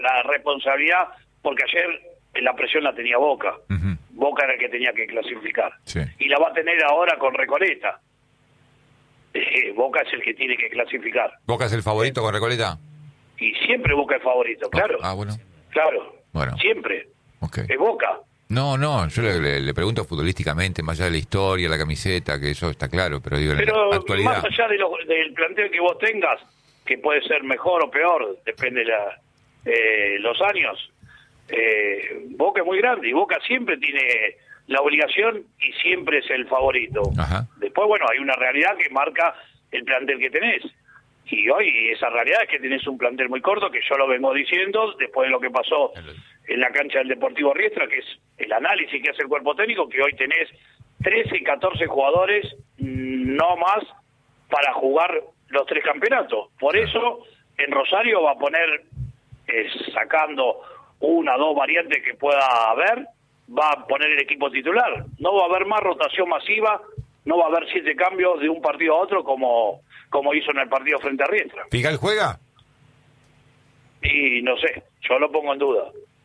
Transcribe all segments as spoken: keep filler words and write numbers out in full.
la responsabilidad, porque ayer la presión la tenía Boca. Uh-huh. Boca era el que tenía que clasificar. Sí. Y la va a tener ahora con Recoleta. Eh, Boca es el que tiene que clasificar. ¿Boca es el favorito con Recoleta? Y siempre Boca es favorito, claro. Ah, bueno. Claro, bueno. Siempre. Okay. Es Boca. No, no, yo le, le, le pregunto futbolísticamente, más allá de la historia, la camiseta, que eso está claro, pero digo, pero en la actualidad. Más allá de lo, del plantel que vos tengas, que puede ser mejor o peor, depende de la, eh, los años, eh, Boca es muy grande y Boca siempre tiene la obligación y siempre es el favorito. Ajá. Después, bueno, hay una realidad que marca el plantel que tenés. Y hoy esa realidad es que tenés un plantel muy corto, que yo lo vengo diciendo, después de lo que pasó en la cancha del Deportivo Riestra, que es el análisis que hace el cuerpo técnico, que hoy tenés trece, catorce jugadores, no más, para jugar los tres campeonatos. Por eso, en Rosario va a poner, eh, sacando una, dos variantes que pueda haber, va a poner el equipo titular. No va a haber más rotación masiva, no va a haber siete cambios de un partido a otro como... como hizo en el partido frente a Riestra. ¿Figal juega? Y no sé, yo lo pongo en duda.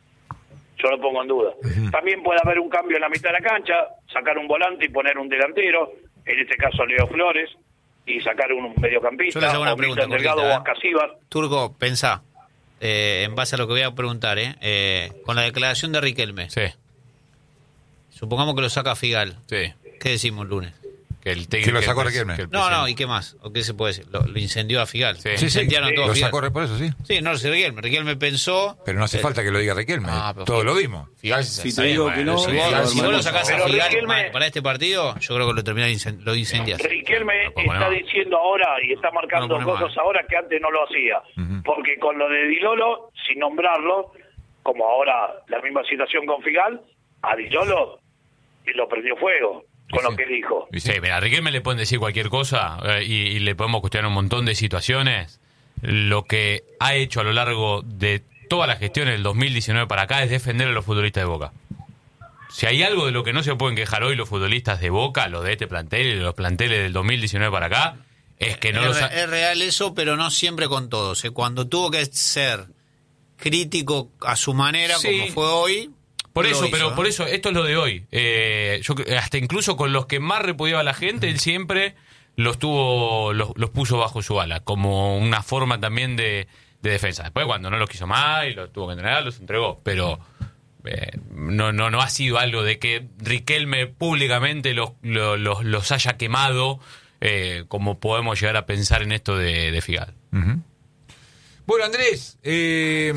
Yo lo pongo en duda. Uh-huh. También puede haber un cambio en la mitad de la cancha, sacar un volante y poner un delantero, en este caso Leo Flores, y sacar un mediocampista, yo les hago una o pregunta, Delgado o Ascasíbar. Turco, pensá, eh, en base a lo que voy a preguntar, eh, eh, con la declaración de Riquelme. Sí. Supongamos que lo saca Figal. Sí. ¿Qué decimos el lunes? Que, el que lo sacó Riquelme. No, no, ¿y qué más? ¿O qué se puede decir? Lo, lo incendió a Figal. Sí, sí, Incendiaron sí. todo Lo Figal. sacó por eso, sí. Sí, no lo sé Riquelme. Riquelme pensó... Pero no hace eh, falta que lo diga Riquelme. Ah, Todo lo vimos. Figal, si te digo que no... Si vos, si vos lo sacás a Figal Riquelme, para este partido, yo creo que lo terminás incend- lo incendiás. Riquelme no, está diciendo ahora y está marcando no cosas mal. ahora que antes no lo hacía. Uh-huh. Porque con lo de Di Lolo, sin nombrarlo, como ahora la misma situación con Figal, a Di Lolo lo prendió fuego. Con sí. lo que dijo. Sí, mira, a Riquelme le pueden decir cualquier cosa eh, y, y le podemos cuestionar un montón de situaciones. Lo que ha hecho a lo largo de toda la gestión del dos mil diecinueve para acá es defender a los futbolistas de Boca. Si hay algo de lo que no se pueden quejar hoy los futbolistas de Boca, los de este plantel y los planteles del dos mil diecinueve para acá, es que no es, los ha... es real eso, pero no siempre con todos. ¿eh? Cuando tuvo que ser crítico a su manera, sí. como fue hoy... Por eso, hizo, pero ¿eh? por eso, esto es lo de hoy. Eh, yo hasta incluso con los que más repudiaba la gente, él siempre los tuvo, los, los puso bajo su ala, como una forma también de, de defensa. Después, cuando no los quiso más y los tuvo que entrenar, los entregó. Pero eh, no, no, no ha sido algo de que Riquelme públicamente los, los, los, los haya quemado, eh, como podemos llegar a pensar en esto de, de Figal. Uh-huh. Bueno, Andrés. Eh,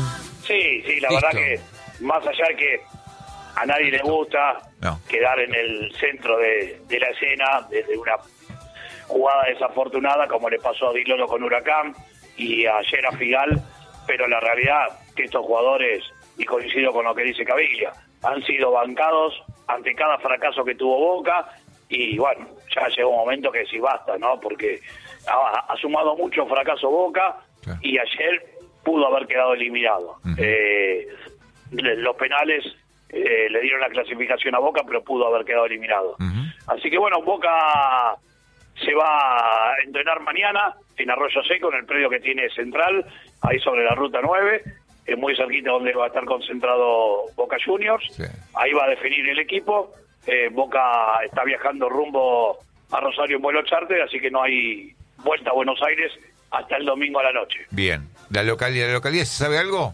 sí, sí, la listo. verdad que más allá de que a nadie le gusta no. quedar en el centro de, de la escena desde una jugada desafortunada como le pasó a Di Lolo con Huracán y ayer a Figal, pero la realidad que estos jugadores, y coincido con lo que dice Caviglia, han sido bancados ante cada fracaso que tuvo Boca y bueno, ya llegó un momento que sí basta, ¿no? Porque ha, ha sumado mucho fracaso Boca claro. y ayer pudo haber quedado eliminado. Uh-huh. Eh, los penales eh, le dieron la clasificación a Boca, pero pudo haber quedado eliminado. Uh-huh. Así que bueno, Boca se va a entrenar mañana en Arroyo Seco, en el predio que tiene Central, ahí sobre la ruta nueve, es muy cerquita donde va a estar concentrado Boca Juniors. Sí. Ahí va a definir el equipo. eh, Boca está viajando rumbo a Rosario en vuelo charter, así que no hay vuelta a Buenos Aires hasta el domingo a la noche. Bien, ¿la localidad, la localidad se sabe algo?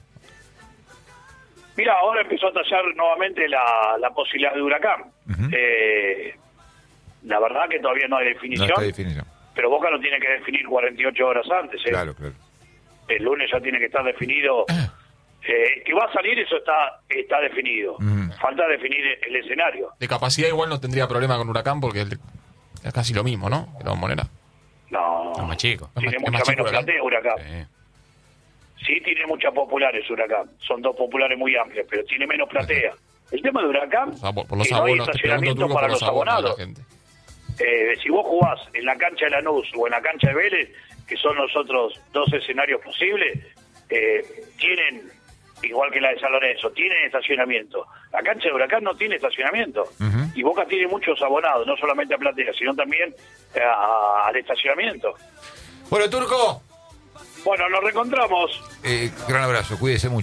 Mira, ahora empezó a tallar nuevamente la, la posibilidad de Huracán. Uh-huh. Eh, la verdad que todavía no hay definición, no está definición. Pero Boca lo tiene que definir cuarenta y ocho horas antes. ¿eh? Claro, claro. El lunes ya tiene que estar definido. Eh, que va a salir, eso está está definido. Uh-huh. Falta definir el escenario. De capacidad igual no tendría problema con Huracán porque es casi lo mismo, ¿no? De todas maneras. No, es más chico. Tiene es mucha más menos Huracán. platea Huracán. Sí. Sí, tiene muchas populares Huracán. Son dos populares muy amplias, pero tiene menos platea. El tema de Huracán, o sea, por, por los que no hay abonos, estacionamiento para los, los abonados. Eh, si vos jugás en la cancha de Lanús o en la cancha de Vélez, que son los otros dos escenarios posibles, eh, tienen, igual que la de San Lorenzo, tienen estacionamiento. La cancha de Huracán no tiene estacionamiento. Uh-huh. Y Boca tiene muchos abonados, no solamente a platea, sino también a, al estacionamiento. Bueno, Turco, Bueno, nos reencontramos. Eh, gran abrazo, cuídese mucho.